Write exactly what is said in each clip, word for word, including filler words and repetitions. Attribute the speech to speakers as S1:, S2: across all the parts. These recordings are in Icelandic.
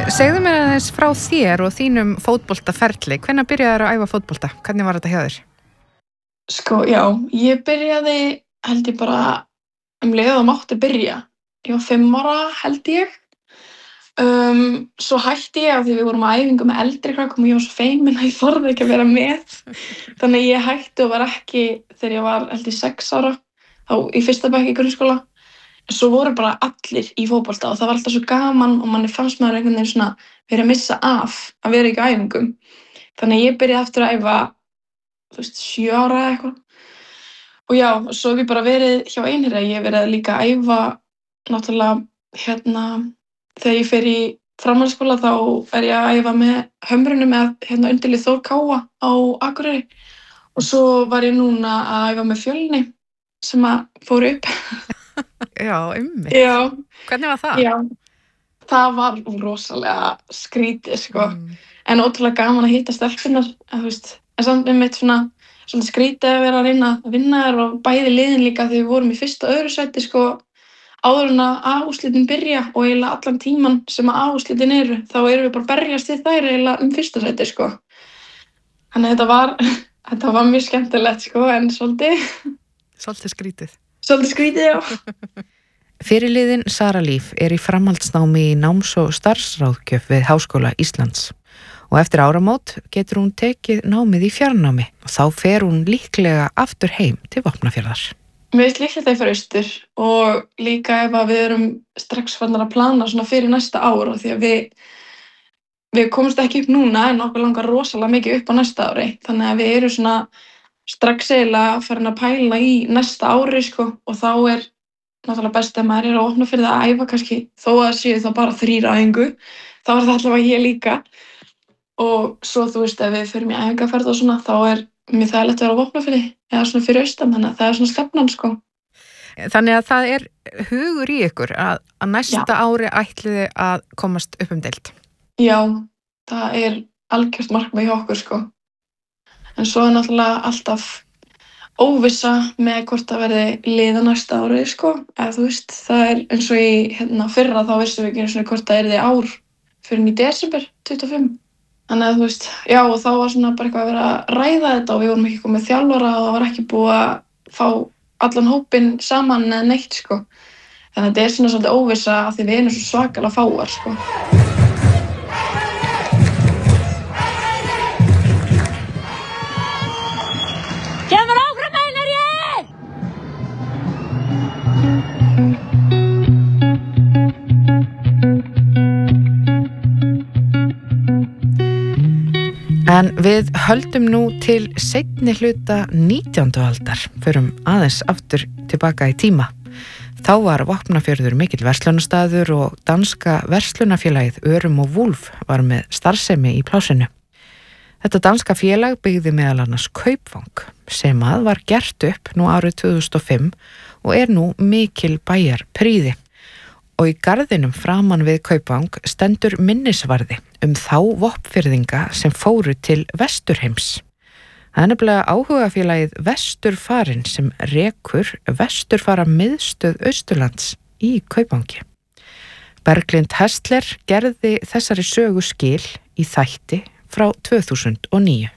S1: Segðu mér aðeins frá þér og þínum fótboltaferli. Hvenær byrjaðir að æfa fótbolta? Hvernig var þetta hjá þér?
S2: Sko, já, ég byrjaði, held ég bara, um leið og mátti byrja. Ég var fimm ára, held ég. Um, svo hætti ég af því við vorum á æfingu með eldri krakkum og ég var svo feimin að ég þorði ekki að vera með. Þannig að ég hætti og var ekki þegar ég var, held ég, sex ára, þá í fyrsta bekk í grunnskóla. Svo voru bara allir í fótbolta og það var alltaf svo gaman og manni fannst maður einhvern veginn svona verið að missa af að vera ekki á æfingum. Þannig að ég byrjaði aftur að æfa, þú veist, sjö ára eða eitthvað. Og já, svo hef ég bara verið hjá Einherja. Ég hef verið líka að æfa, náttúrulega, hérna, þegar ég fer í framhaldsskóla þá er ég að æfa með Hömrunum með hérna undirlið Þór Káa á Akureyri. Og svo var ég núna að æfa með Fjölni sem að fóru upp.
S1: Já, einmitt.
S2: Já.
S1: Hvernig var það?
S2: Já, það var rosalega skrítið, sko.
S1: Mm.
S2: En ótrúlega gaman að hitta stelpunar, þú veist. En samt einmitt svona, svona skrítið að vera að reyna að vinna þær og bæði liðin líka þegar við vorum í fyrsta og öðru sæti, sko, áður en að A-úrslitin byrja og eiginlega allan tíman sem að A-úrslitin eru, þá erum við bara að berjast við þær eiginlega um fyrsta sæti, sko. Þannig að þetta var, þetta var mjög skemmtilegt, sko, en svolítið.
S1: Svolítið skrítið.
S2: Svolítið skrítið, já.
S1: Fyrirliðin Sara Líf er í framhaldsnámi í náms- og starfsráðgjöf við Háskóla Íslands og eftir áramót getur hún tekið námið í fjarnámi og þá fer hún líklega aftur heim til Vopnafjarðar.
S2: Mér finnst líklegt að ég fer austur og líka ef að við erum strax farnar að plana svona fyrir næsta ár og því að við við komumst ekki upp núna en okkur langar rosalega mikið upp á næsta ári þannig að við erum svona strax eiginlega farin að pæla í næsta ári, sko, og þá er náttúrulega best að maður er að opna fyrir það að æfa kannski þó að það séu þá bara þrír á æfingu, þá er það allavega ég líka og svo þú veist ef við förum í æfingaferð og svona þá er mjög þægilegt að vera að opna fyrir eða svona fyrir austan, þannig að það er svona stefnan, sko.
S1: Þannig að það er hugur í ykkur að, að næsta
S2: Já.
S1: ári ætliði að komast upp um deild.
S2: Já, það er algjört markmið hjá okkur, sko. En svo er náttúrulega alltaf óvissa með hvort það verði liða næsta ári, sko. Eða þú veist, það er eins og í hérna, fyrra þá vissum við ekki einu svona hvort það yrði ár fyrir í desember tuttugu og fimm. Þannig að þú veist, já og þá var svona bara eitthvað að vera að ræða þetta og við vorum ekki komið þjálfara og það var ekki búið að fá allan hópinn saman eða neitt, sko. Þannig að þetta er svona svolítið óvissa af því við erum svo svakalega fáar, sko.
S3: Kemur áfram Einherji!
S1: En við höldum nú til seinni hluta nítjándu aldar, förum aðeins aftur tilbaka í tíma. Þá var Vopnafjörður mikill verslunarstaður og danska verslunarfélagið Örum og Wulff var með starfsemi í plásinu. Þetta danska félag byggði meðal annars Kaupvang sem að var gert upp nú árið tvö þúsund og fimm og er nú mikil bæjarprýði. Og í garðinum framan við Kaupvang stendur minnisvarði um þá Vopnfirðinga sem fóru til Vesturheims. Það er nefnilega áhugafélagið Vesturfarin sem rekur Vesturfara miðstöð Austurlands í Kaupangi. Berglind Hestler gerði þessari sögu skil í þætti frá tvö þúsund og níu.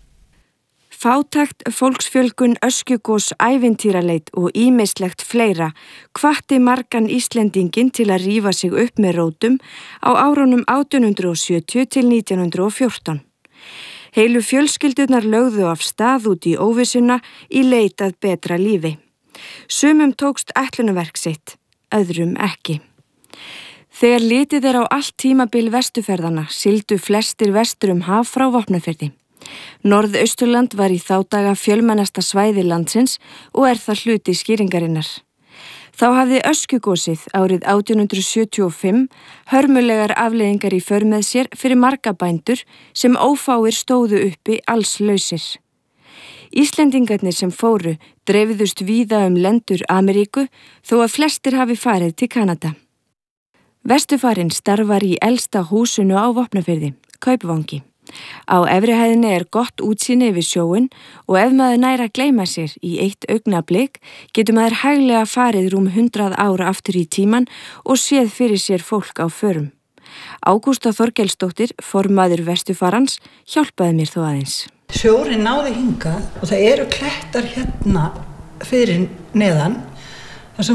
S4: Fátækt, fólksfjölgun, öskjugos, ævintýraleit og ýmislegt fleira hvatti margan Íslendingin til að rífa sig upp með rótum á árunum átján hundruð og sjötíu til nítján hundruð og fjórtán. Heilu fjölskyldurnar lögðu af stað út í óvissuna í leit að betra lífi. Sumum tókst ætlunarverk sitt, öðrum ekki. Þegar litið er á allt tímabil vestuferðana, sigldu flestir vestur um haf frá Vopnafirði. Norðausturland var í þá daga fjölmennasta svæði landsins og er það hluti skýringarinnar. Þá hafði öskjugosið árið átján hundruð sjötíu og fimm hörmulegar afleiðingar í för með sér fyrir marga bændur sem ófáir stóðu uppi alls lausir. Íslendingarnir sem fóru dreifðust víða um lendur Ameríku þó að flestir hafi farið til Kanada. Vesturfarinn starfar í elsta húsinu á Vopnafirði, Kaupvangi. Á efri hæðinni er gott útsýni yfir sjóinn og ef maður nær að gleyma sér í eitt augnablik getur maður hæglega farið rúm hundrað ára aftur í tíman og séð fyrir sér fólk á förum. Ágústa Þorkelsdóttir, formaður Vesturfarans, hjálpaði mér þó aðeins.
S5: Sjórinn náði hingað og það eru klettar hérna fyrir neðan